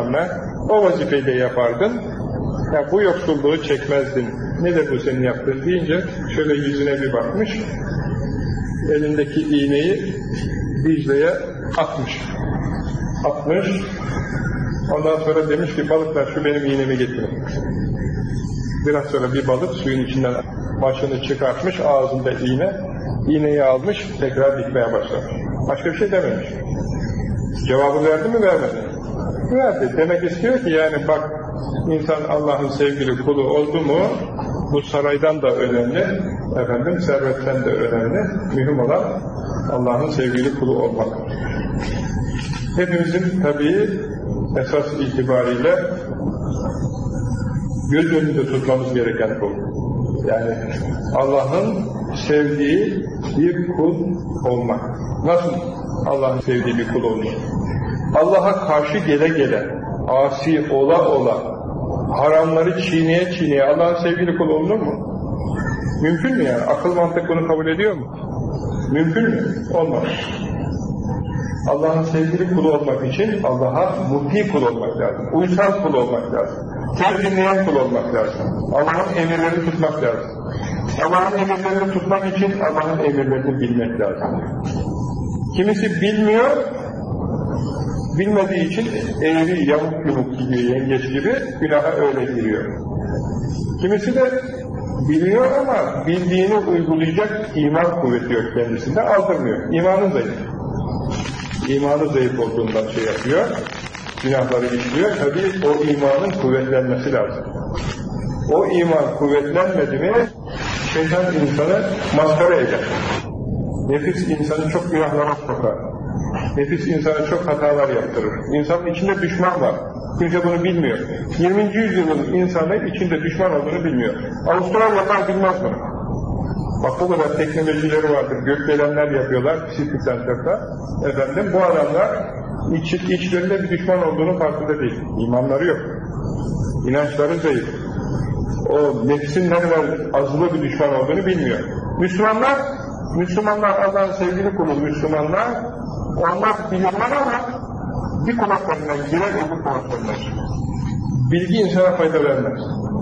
rağmen o vazifeyi de yapardın. Ya bu yoksulluğu çekmezdin. Ne de bu senin yaptığın deyince şöyle yüzüne bir bakmış. Elindeki iğneyi Dicle'ye atmış. Ondan sonra demiş ki balıklar şu benim iğnemi getirin. Biraz sonra bir balık suyun içinden başını çıkartmış, ağzında iğneyi almış, tekrar dikmeye başlamış. Başka bir şey dememiş. Cevabı verdi mi, vermedi? Verdi. Demek istiyor ki yani bak, insan Allah'ın sevgili kulu oldu mu, bu saraydan da önemli, servetten de önemli, mühim olan Allah'ın sevgili kulu olmak. Hepimizin tabii esas itibariyle göz önünde tutmamız gereken kul. Yani Allah'ın sevdiği bir kul olmak. Nasıl Allah'ın sevdiği bir kul olmak? Allah'a karşı gele, asi ola, haramları çiğneye Allah'ın sevgili kulu olunur mu? Mümkün mü yani? Akıl mantık bunu kabul ediyor mu? Mümkün mü? Olmaz. Allah'ın sevgili kulu olmak için Allah'a muti kul olmak lazım. Uysal kul olmak lazım. Söz dinleyen kul olmak lazım. Allah'ın emirlerini tutmak lazım. Allah'ın emirlerini tutmak için Allah'ın emirlerini bilmek lazım. Kimisi bilmiyor, bilmediği için eğri, yamuk gidiyor, yengeç gibi günaha öyle giriyor. Kimisi de biliyor ama bildiğini uygulayacak iman kuvveti yok kendisinde, aldırmıyor. İmanı zayıf. İmanı zayıf olduğundan şey yapıyor, günahları işliyor. Tabii o imanın kuvvetlenmesi lazım. O iman kuvvetlenmedi mi, şeytan insanı maskara eder. Nefis insanı çok günahlara sokar. Nefis insana çok hatalar yaptırır. İnsanın içinde düşman var. Kimse bunu bilmiyor. 20. yüzyılın insanı içinde düşman olduğunu bilmiyor. Avustralyalılar bilmez bunu. Bak bu kadar teknolojileri vardır. Gökdelenler yapıyorlar. City Center'da. Bu adamlar içlerinde bir düşman olduğunu farkında değil. İmanları yok. İnançları zayıf. O nefsin ne kadar azılı bir düşman olduğunu bilmiyor. Müslümanlar Allah'ın sevgili kulu Müslümanlar, onlar bilinmez ama bir kulaklarından girer, öbür kulaklarından. Bilgi insana fayda vermez.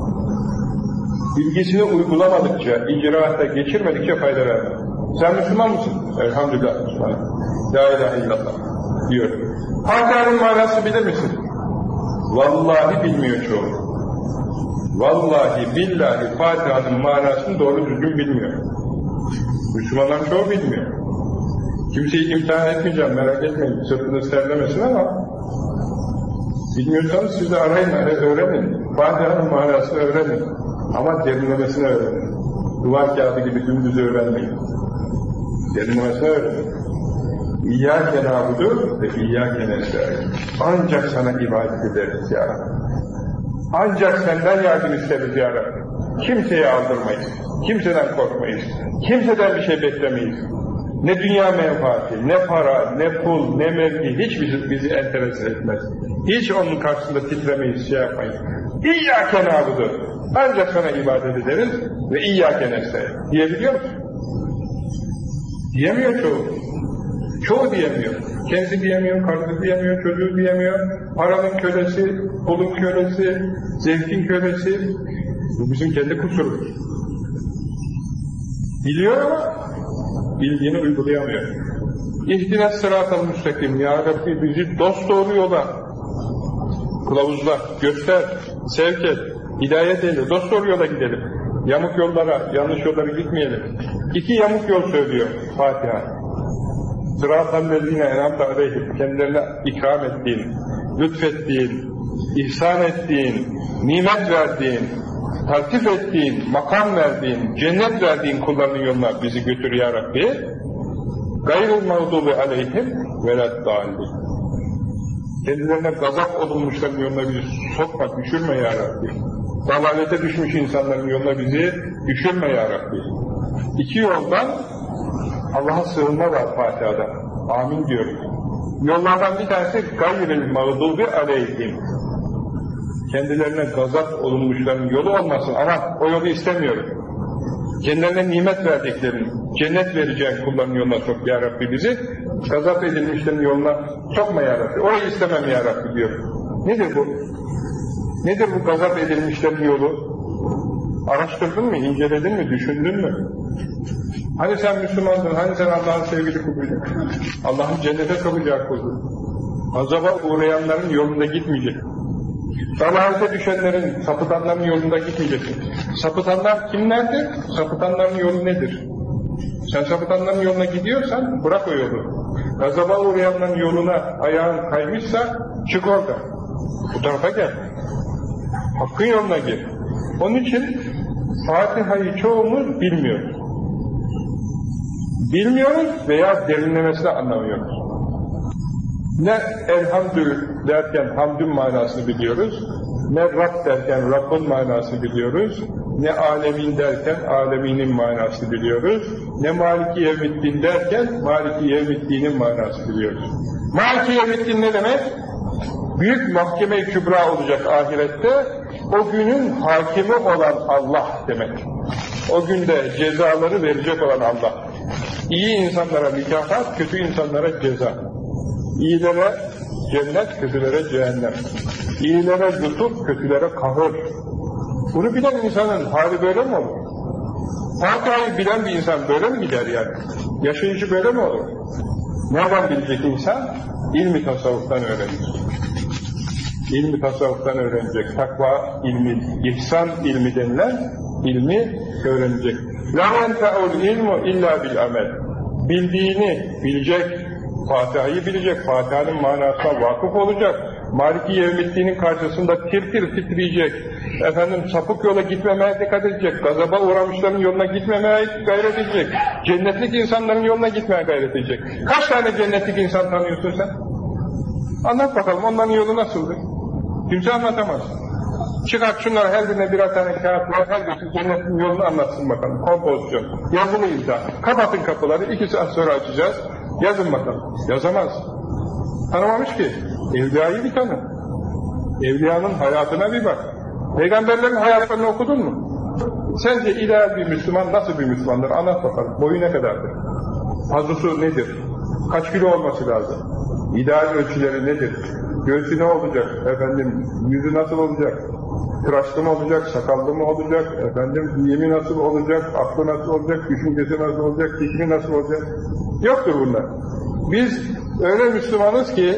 Bilgisini uygulamadıkça, icraata geçirmedikçe fayda vermez. Sen Müslüman mısın? Elhamdülillah Müslümanım. La ilahe illallah diyor. Fatiha'nın manası bilir misin? Vallahi bilmiyor çoğu. Vallahi billahi Fatiha'nın manasını doğru düzgün bilmiyor. Müslümanlar çoğu bilmiyor. Kimseyi imtihan etmeyeceğim, merak etmeyin, sırtınız terlemesin ama bilmiyorsanız siz de arayın, öğrenin. Fatiha'nın manasını öğrenin. Ama derinlemesine öğrenin. Duvar kağıdı gibi dümdüz öğrenmeyin. Derinlemesine öğrenin. İyyâke nâbudu ve iyyâke nesta'in. Ancak sana ibadet ederiz ya Rabbi. Ancak senden yardım isteriz ya Rabbi. Kimseye aldırmayız. Kimseden korkmayız. Kimseden bir şey beklemeyiz. Ne dünya menfaati, ne para, ne pul, ne mevki hiç bizi enterese etmez. Hiç onun karşısında titremeyiz, şey yapmayız. İyyâke nâbudu. Ancak sana ibadet ederiz ve iyyâke nesta'in. Diyebiliyor musun? Diyemiyor çoğu. Çoğu diyemiyor. Kendisi diyemiyor, karısı diyemiyor, çocuğu diyemiyor. Paranın kölesi, pulun kölesi, zevkin kölesi. Bu bizim kendi kusurumuz. Biliyor ama bildiğini uygulayamıyor. İhdine sıratal müstakim. Ya Rabbi bizi dosdoğru yola kılavuzla, göster, sevk et, hidayet eyle, dosdoğru yola gidelim. Yamuk yollara, yanlış yollara gitmeyelim. 2 yamuk yol söylüyor Fatiha. Sırat-ı en'amte aleyhim, kendilerine ikram ettiğin, lütfettiğin, ihsan ettiğin, nimet verdiğin, taktif ettiğin, makam verdiğin, cennet verdiğin kullarının yoluna bizi götür ya Rabbi. Gayrul mağdubi aleyhim veleddâllin. Kendilerine gazap olunmuşların yoluna bizi sokma, düşürme ya Rabbi. Dalalete düşmüş insanların yoluna bizi düşürme ya Rabbi. 2 yoldan Allah'a sığınma var Fatiha'da. Amin diyorum. Yollardan bir tanesi gayril mağdubi aleyhim. Kendilerine gazap olunmuşların yolu olmasın ama o yolu istemiyorum. Kendilerine nimet verdiklerin, cennet vereceğin kulların yoluna sok ya Rabbi bizi. Gazap edilmişlerin yoluna sokma ya Rabbi. Orayı istemem ya Rabbi diyor. Nedir bu? Nedir bu gazap edilmişlerin yolu? Araştırdın mı, inceledin mi, düşündün mü? Hani sen Müslümandın, hani sen Allah'ın sevgili kuluydun? Allah'ın cennete sokacağı kulu. Gazaba uğrayanların yolunda gitmeyecek. Dalalete düşenlerin, sapıtanların yolunda gitmeyeceksin. Sapıtanlar kimlerdir? Sapıtanların yolu nedir? Sen sapıtanların yoluna gidiyorsan bırak o yolu. Gazaba uğrayanların yoluna ayağın kaymışsa çık orada. Bu tarafa gel. Hakkın yoluna gir. Onun için Fatiha'yı çoğumuz bilmiyoruz. Bilmiyoruz veya derinlemesine anlamıyoruz. Ne elhamdü derken hamdün manasını biliyoruz, ne Rab derken Rabb'ın manasını biliyoruz, ne alemin derken aleminin manasını biliyoruz, ne Maliki Yevmiddin derken Maliki Yevmiddin'in manasını biliyoruz. Maliki Yevmiddin ne demek? Büyük mahkeme-i kübra olacak ahirette, o günün hakimi olan Allah demek. O günde cezaları verecek olan Allah. İyi insanlara mükafat, kötü insanlara ceza. İyilere cennet, kötülere cehennem. İyilere lütuf, kötülere kahır. Bunu bilen insanın hali böyle mi olur? Fatiha'yı bilen bir insan böyle mi gider yani? Yaşayışı böyle mi olur? Nereden bilecek insan? İlmi tasavvuftan öğrenir. İlmi tasavvuftan öğrenecek. Takva ilmi, ihsan ilmi denilen ilmi öğrenecek. لَا يَنْفَعُ الْاِلْمُ اِلَّا بِالْعَمَلِ Bildiğini bilecek, Fatiha'yı bilecek, Fatiha'nın manasına vakıf olacak, Maliki Yevmiddin'in karşısında tir tir titreyecek, sapık yola gitmemeye dikkat edecek, gazaba uğramışların yoluna gitmemeye gayret edecek, cennetlik insanların yoluna gitmeye gayret edecek. Kaç tane cennetlik insan tanıyorsun sen? Anlat bakalım, onların yolu nasıldır? Kimse anlatamaz. Çıkart şunları, her birine birer tane kağıt var, her birisi cennetin yolunu anlatsın bakalım, kompozisyon, yazılı imza, kapatın kapıları, 2 saat sonra açacağız, yazın bakalım. Yazamaz. Tanımamış ki. Evliyayı bir tanı. Evliyanın hayatına bir bak. Peygamberlerin hayatlarını okudun mu? Sence ideal bir Müslüman nasıl bir Müslümandır? Anlat bakalım. Boyu ne kadardır? Pazusu nedir? Kaç kilo olması lazım? İdeal ölçüleri nedir? Göğsü ne olacak? Yüzü nasıl olacak? Tıraşlı mı olacak? Sakallı mı olacak? Giyimi nasıl olacak? Aklı nasıl olacak? Düşüncesi nasıl olacak? Fikri nasıl olacak? Yoktur bunlar. Biz öyle Müslümanız ki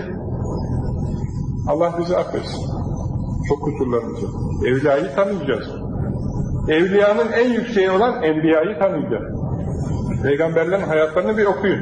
Allah bizi affetsin. Çok kusurlarımızı. Evliyayı tanıyacağız. Evliyanın en yükseği olan Enbiya'yı tanıyacağız. Peygamberlerin hayatlarını bir okuyun.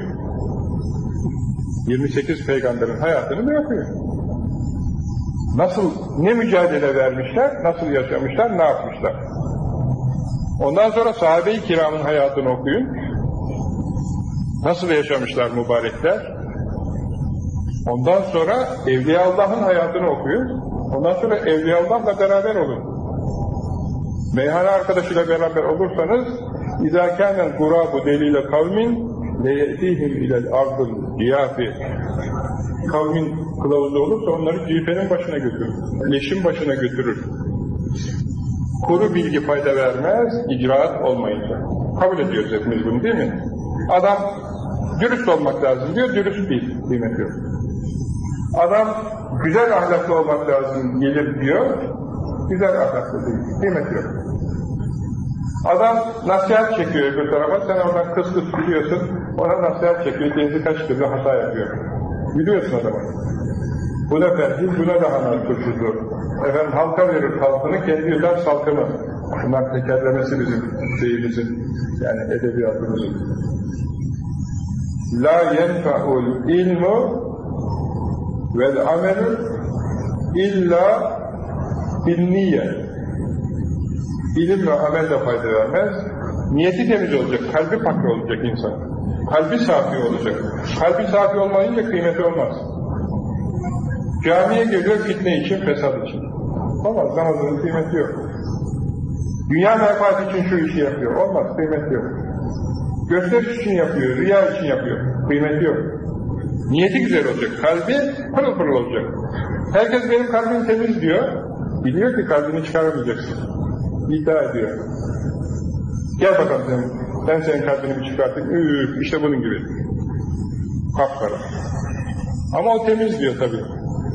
28 peygamberin hayatını bir okuyun. Nasıl, ne mücadele vermişler, nasıl yaşamışlar, ne yapmışlar. Ondan sonra sahabe-i kiramın hayatını okuyun. Nasıl yaşamışlar mübarekler. Ondan sonra Evliyaullah'ın hayatını okuyun. Ondan sonra Evliyaullah'la beraber olun. Meyhane arkadaşıyla beraber olursanız اِذَا كَانَ الْقُرَابُ دَلِيلَ قَوْمٍ لَيَأْتِيهِمْ اِلَى الْاَرْضِ الْجِيَافِ Kavmin kılavuzu olursa onları ciğenin başına götürür. Leşin başına götürür. Kuru bilgi fayda vermez, icraat olmayınca. Kabul ediyoruz hepimiz bunu, değil mi? Adam dürüst olmak lazım diyor, dürüst değil, kıymet yok. Adam güzel ahlaklı olmak lazım gelir diyor, güzel ahlaklı değil, kıymet yok. Adam nasihat çekiyor öbür tarafa, sen oradan kıs kıs gülüyorsun, ona nasihat çekiyor, denizi kaç türlü hata yapıyor. Gülüyorsun adama. Bu da ferdi, buna da hanar turşudur. Halka verir halkını, kendi yutar salkını. Bunlar tekerlemesi bizim şeyimizin, yani edebiyatımızın. La yenfa'ul ilmu vel amelü illa binniyye. İlim ve amel de fayda vermez. Niyeti temiz olacak, kalbi paklı olacak insan. Kalbi safi olacak. Kalbi safi olmayınca kıymeti olmaz. Camiye geliyor fitne için, fesat için. Olmaz, namazının kıymeti yok. Dünya menfaati için şu işi yapıyor. Olmaz, kıymeti yok. Gösteriş için yapıyor, riya için yapıyor. Kıymeti yok. Niyeti güzel olacak, kalbi pırıl pırıl olacak. Herkes benim kalbim temiz diyor. Biliyor ki kalbini çıkaramayacaksın. İddia ediyor. Gel bakalım sen. Ben senin kalbini bir çıkartayım. İşte bunun gibi. Kapkara. Ama o temiz diyor tabii.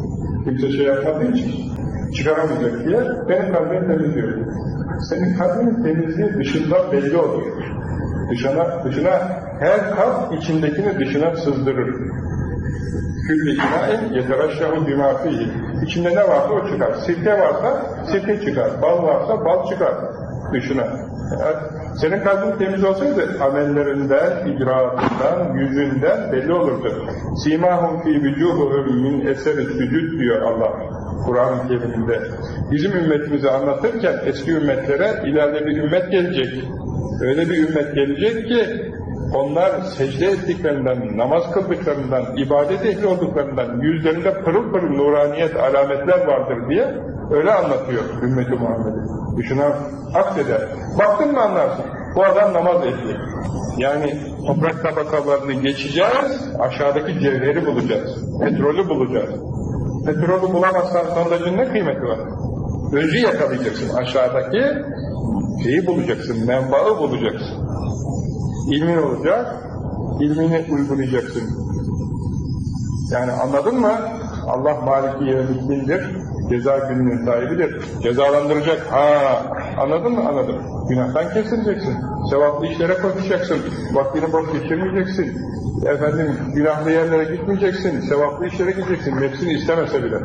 Kimse şey yapmadığı için çıkaramayacak diye benim kalbim temizliyor. Senin kalbinin temizliği dışından belli oluyor. Dışına her kalp içindekini dışına sızdırır. Külli inaen yeteraşşahu bimâ fîhî. İçinde ne varsa o çıkar. Sirke varsa sirke çıkar. Bal varsa bal çıkar dışına. Yani senin kalbin temiz olsaydı amellerinden, icraatından, yüzünden belli olurdu. Simâhum fî vücûhuhum min eseri sücud diyor Allah Kur'an-ı Kerim'de. Bizim ümmetimizi anlatırken eski ümmetlere ileride bir ümmet gelecek. Öyle bir ümmet gelecek ki onlar secde ettiklerinden, namaz kıldıklarından, ibadet ehli olduklarından yüzlerinde pırıl pırıl nuraniyet alametler vardır diye öyle anlatıyor ümmeti Muhammed'i. Düşüne akseder. Baktın mı anlarsın. Bu adam namaz ehli. Yani toprak tabakalarını geçeceğiz, aşağıdaki cevheri bulacağız. Petrolü bulacağız. Petrolü bulamazsan sondajın ne kıymeti var? Özü yakalayacaksın. Aşağıdaki şeyi bulacaksın, menbaı bulacaksın. İlmin olacak, ilmini uygulayacaksın. Yani anladın mı? Allah Maliki Yevmiddin'dir, ceza gününün sahibidir. Cezalandıracak. Anladın mı? Anladım. Günahtan kesileceksin. Sevaplı işlere koşacaksın. Vaktini boş geçirmeyeceksin. Günahlı yerlere gitmeyeceksin. Sevaplı işlere gideceksin. Nefsini istemese bile.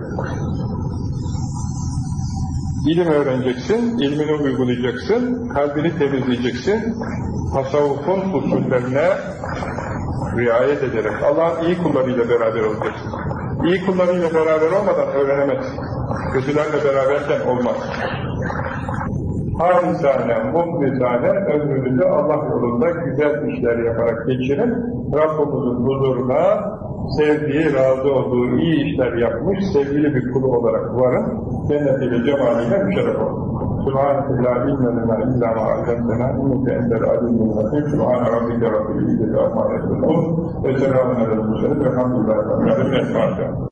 İlim öğreneceksin, ilmini uygulayacaksın, kalbini temizleyeceksin, tasavvufun usullerine riayet ederek Allah'ın iyi kullarıyla beraber olacaksın. İyi kullarıyla beraber olmadan öğrenemezsin. Kötülerle beraberken olmaz. Hâlisâne, muhlisâne ömrünüzü Allah yolunda güzel işler yaparak geçirin. Rabbimizin huzuruna sevdiği, razı olduğu iyi işler yapmış, sevgili bir kulu olarak varın. Cennetiyle, cemaliyle müşerref olun. Subhaneke la ilme lena illa ma allamtena inneke entel alimul hakim. Subhane rabbike rabbil izzati amma yasifun ve selamun aleyhi ve sellem. Elhamdülillahi rabbil alemin.